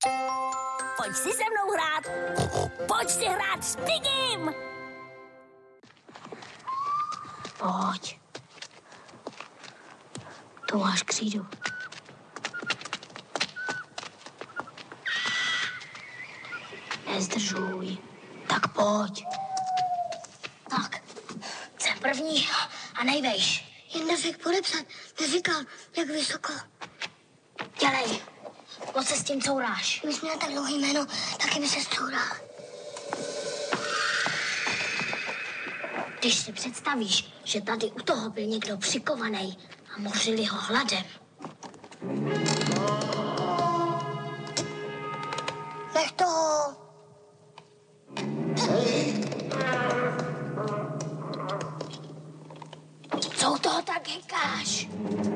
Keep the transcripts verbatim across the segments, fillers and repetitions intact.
Pojď si se mnou hrát. Pojď si hrát s Pigim. Pojď. Tu máš křídu. Nezdržuj. Tak pojď. Tak, jsem první a nejvejš. Jen neřek podepsat, neříkal, jak vysoko. Dělej, moc se s tím couráš. Kdybys měl tak dlouhý jméno, taky by se zcoural. Když si představíš, že tady u toho byl někdo přikovaný a mořili ho hladem. Nech toho. Co u toho tak hekáš?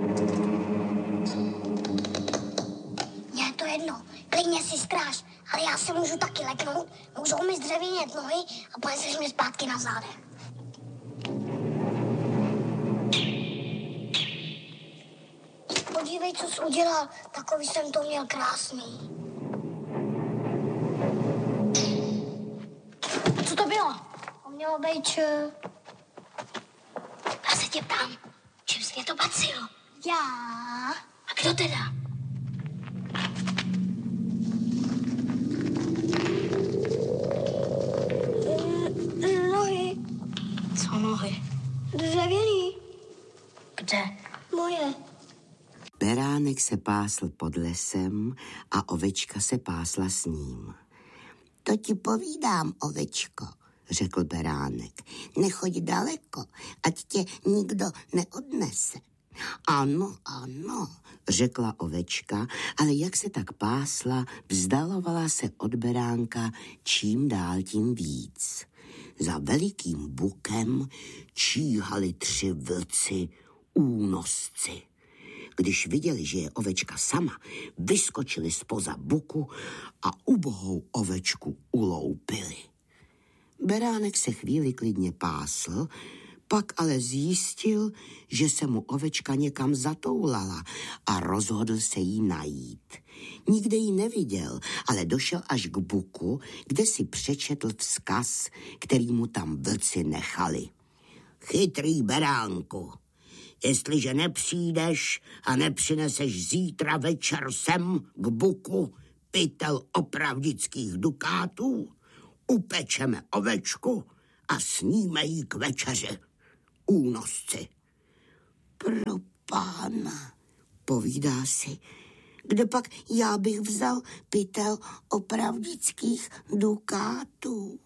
Mně je to jedno, klidně si zkráš, ale já se můžu taky leknout, můžou mi zdřevěnět nohy a poneseš mě zpátky na zádech. Podívej, co jsi udělal, takový jsem to měl krásný. Co to bylo? To mělo být č... Já se tě ptám, čím jsi mě to bacil? Já... A kdo teda? N- nohy. Co nohy? Dřevěný. Kde? Moje. Beránek se pásl pod lesem a ovečka se pásla s ním. To ti povídám, ovečko, řekl Beránek. Nechoď daleko, ať tě nikdo neodnese. Ano, ano, řekla ovečka, ale jak se tak pásla, vzdalovala se od Beránka čím dál tím víc. Za velikým bukem číhali tři vlci, únosci. Když viděli, že je ovečka sama, vyskočili zpoza buku a ubohou ovečku uloupili. Beránek se chvíli klidně pásl, pak ale zjistil, že se mu ovečka někam zatoulala a rozhodl se jí najít. Nikde ji neviděl, ale došel až k buku, kde si přečetl vzkaz, který mu tam vlci nechali. Chytrý beránku, jestliže nepřijdeš a nepřineseš zítra večer sem k buku pytel opravdických dukátů, upečeme ovečku a sníme jí k večeři. Únosci. Pro pána, povídá si, kde pak já bych vzal pytel opravdických dukátů.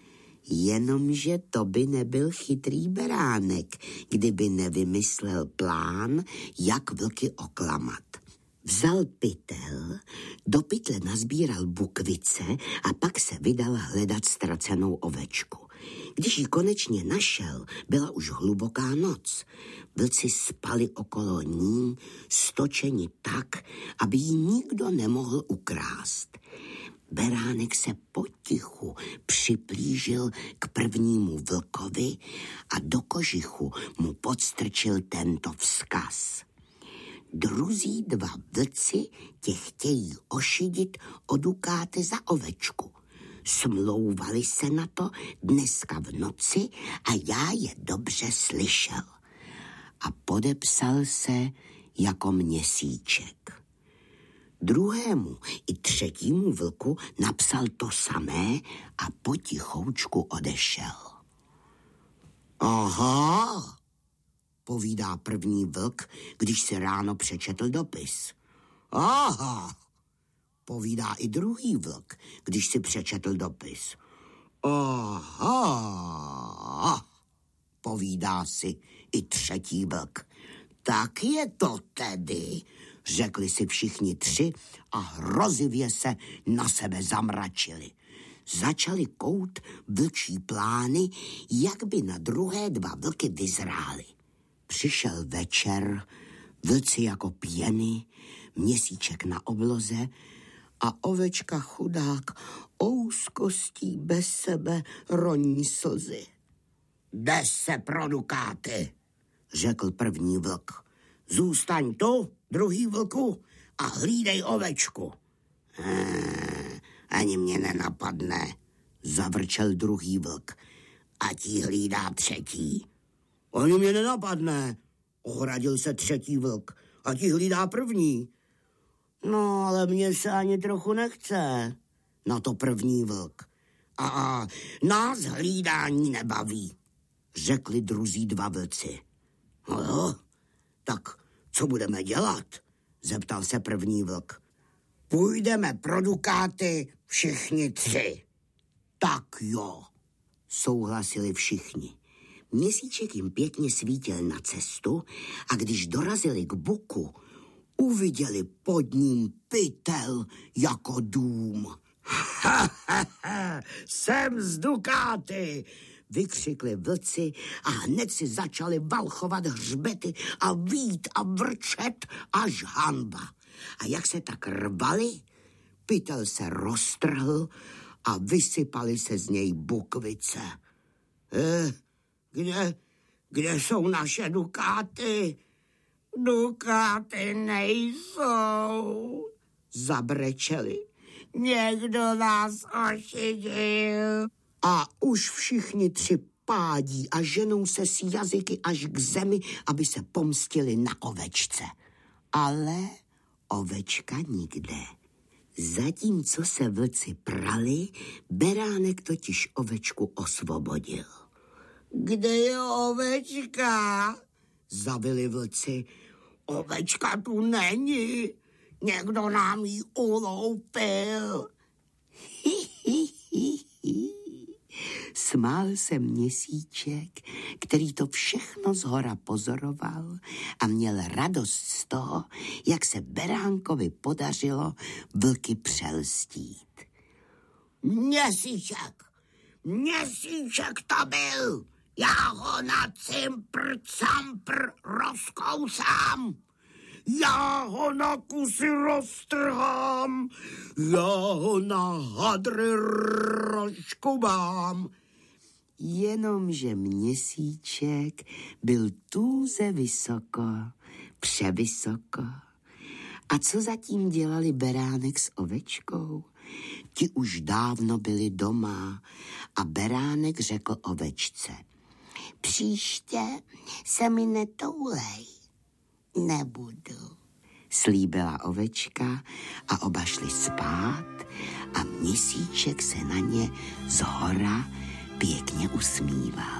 Jenomže to by nebyl chytrý beránek, kdyby nevymyslel plán, jak vlky oklamat. Vzal pytel, do pytle nazbíral bukvice a pak se vydal hledat ztracenou ovečku. Když ji konečně našel, byla už hluboká noc. Vlci spali okolo ní, stočeni tak, aby ji nikdo nemohl ukrást. Beránek se potichu připlížil k prvnímu vlkovi a do kožichu mu podstrčil tento vzkaz. Druzí dva vlci tě chtějí ošidit o dukáty za ovečku. Smlouvali se na to dneska v noci a já je dobře slyšel. A podepsal se jako Měsíček. Druhému i třetímu vlku napsal to samé a potichoučku odešel. Aha, povídá první vlk, když si ráno přečetl dopis. Aha, povídá i druhý vlk, když si přečetl dopis. Aha, povídá si i třetí vlk. Tak je to tedy, řekli si všichni tři a hrozivě se na sebe zamračili. Začali kout vlčí plány, jak by na druhé dva vlky vyzrály. Přišel večer, vlci jako pěny, Měsíček na obloze a ovečka chudák ouskostí bez sebe roní slzy. Jde se pro dukáty, řekl první vlk. Zůstaň tu, druhý vlku, a hlídej ovečku. Eee. Ani mě nenapadne, zavrčel druhý vlk. Ať jí hlídá třetí. Ani mě nenapadne, ohradil se třetí vlk. Ať jí hlídá první. No, ale mně se ani trochu nechce, na to první vlk. A, a nás hlídání nebaví, řekli druzí dva vlci. No jo, tak co budeme dělat? Zeptal se první vlk. Půjdeme pro dukáty všichni tři. Tak jo, souhlasili všichni. Měsíček jim pěkně svítil na cestu a když dorazili k buku, uviděli pod ním pytel jako dům. Ha, ha, ha, jsem z dukáty, vykřikli vlci a hned si začali valchovat hřbety a vít a vrčet až hanba. A jak se tak rvali, pytel se roztrhl a vysypaly se z něj bukvice. Eh, kde, kde jsou naše dukáty? Dukáty nejsou, zabrečeli. Někdo nás ošidil. A už všichni tři pádí a ženou se s jazyky až k zemi, aby se pomstili na ovečce. Ale ovečka nikde. Zatímco se vlci prali, beránek totiž ovečku osvobodil. Kde je ovečka? Zavili vlci. Ovečka tu není. Někdo nám ji uloupil. Smál se Měsíček, který to všechno zhora pozoroval a měl radost z toho, jak se beránkovi podařilo vlky přelstít. Měsíček, Měsíček to byl, já ho na cimpr campr rozkousám. Já ho na kusy roztrhám, já ho na hadry rozškubám. Jenomže Měsíček byl tůze vysoko, převysoko. A co zatím dělali beránek s ovečkou? Ti už dávno byli doma a beránek řekl ovečce. Příště se mi netoulej. Nebudu, slíbila ovečka a oba šli spát a Měsíček se na ně zhora pěkně usmíval.